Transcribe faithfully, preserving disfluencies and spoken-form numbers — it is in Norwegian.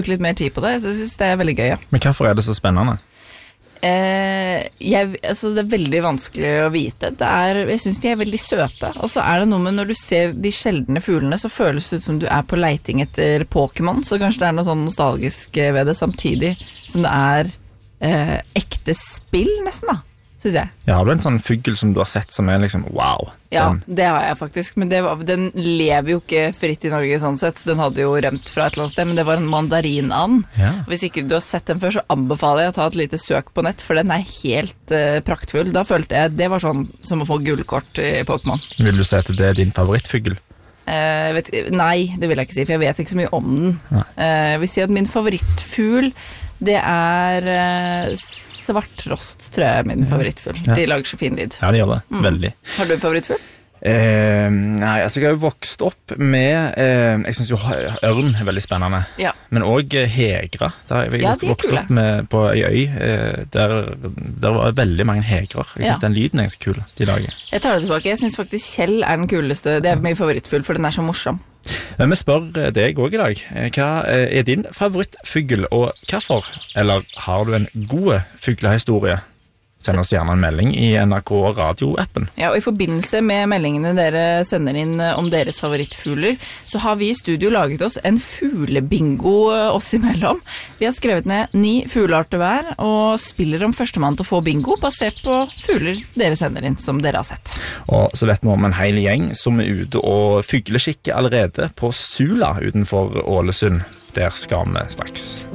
litt mer tid på det, så jeg synes det er veldig gøy, ja. Men hvorfor er det så spennende? Eh, jeg, altså det er veldig vanskelig å vite. Det er, jeg synes de er veldig søte, og så er det noe med når du ser de sjeldne fuglene, så føles det ut som du er på leiting etter Pokémon, så kanskje det er noe sånn nostalgisk ved det, samtidig som det er eh, ekte spill nesten da, synes jeg. Ja, har du en sånn fugl som du har sett som er liksom, wow? Ja, det har jeg faktisk, men det var, den lever jo ikke fritt i Norge sånn sett, den hadde jo rømt fra et eller annet sted, men det var en mandarinand. Ja. Hvis ikke du har sett den før, så anbefaler jeg å ta et lite søk på nett, for den er helt uh, praktfull. Da følte jeg, det var sånn som å få gullkort i Pokémon. Vil du si at det er din favorittfugl? Uh, vet, nei, det vil jeg ikke si, for jeg vet ikke så mye om den. Uh, jeg vil si at min favorittfugl, det er uh, svarttrost, tror jeg er min favorittfugl. Ja. De lager så fin lyd. Ja, de gjør det. Mm. Veldig. Har du en favorittfugl? Eh, nei, altså jeg har jo vokst opp med eh, jeg synes jo ørn er veldig spennende, ja. Men også hegra. Der har jeg ja, vokst opp med, på en øy eh, der, der var veldig mange hegrer. Jeg synes ja. Den lyden er ganske kul de lager. Jeg tar det tilbake, jeg synes faktisk Kjell er den kuleste. Det er min favorittfugl, for den er så morsom. Men vi spør deg også i dag. Hva er din favorittfugl, og hvorfor? Eller har du en god fuglehistorie? Send oss gjerne en melding i N R K Radio-appen. Ja, og i forbindelse med meldingene dere sender inn om deres favorittfugler, så har vi i studio laget oss en fuglebingo oss imellom. Vi har skrevet ned ni fuglearter hver, og spiller om førstemann til å få bingo, basert på fugler dere sender inn, som dere har sett. Og så vet vi om en hel gjeng som er ute og fugleskikker allerede på Sula utenfor Ålesund. Der skal vi straks.